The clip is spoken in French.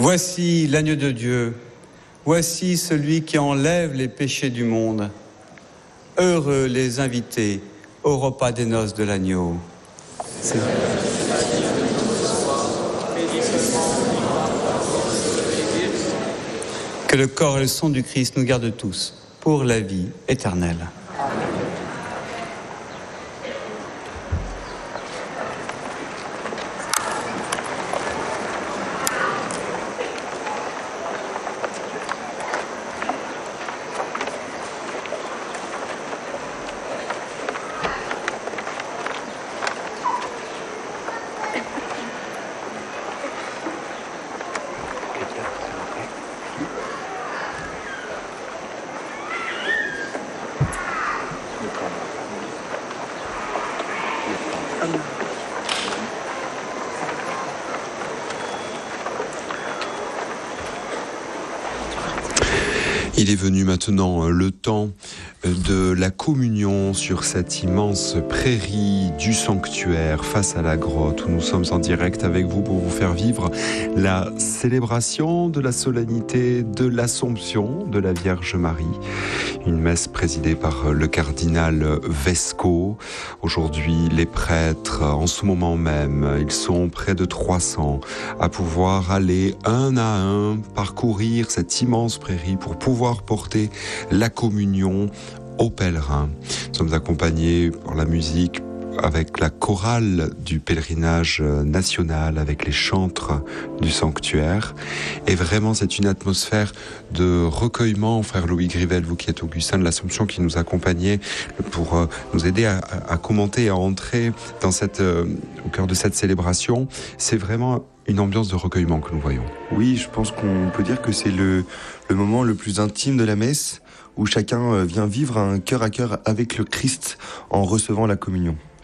Voici l'agneau de Dieu, voici celui qui enlève les péchés du monde. Heureux les invités au repas des noces de l'agneau. C'est... Que le corps et le sang du Christ nous gardent tous pour la vie éternelle. Il est venu maintenant le temps de la communion sur cette immense prairie du sanctuaire face à la grotte où nous sommes en direct avec vous pour vous faire vivre la célébration de la solennité de l'Assomption de la Vierge Marie. Une messe présidée par le cardinal Vesco. Aujourd'hui, les prêtres, en ce moment même, ils sont près de 300 à pouvoir aller un à un parcourir cette immense prairie pour pouvoir porter la communion aux pèlerins. Nous sommes accompagnés par la musique avec la chorale du pèlerinage national, avec les chantres du sanctuaire. Et vraiment, c'est une atmosphère de recueillement. Frère Louis Grivel, vous qui êtes Augustin de l'Assomption, qui nous accompagnait pour nous aider à commenter et à entrer dans au cœur de cette célébration. C'est vraiment une ambiance de recueillement que nous voyons. Oui, je pense qu'on peut dire que c'est le moment le plus intime de la messe, où chacun vient vivre un cœur à cœur avec le Christ en recevant la communion.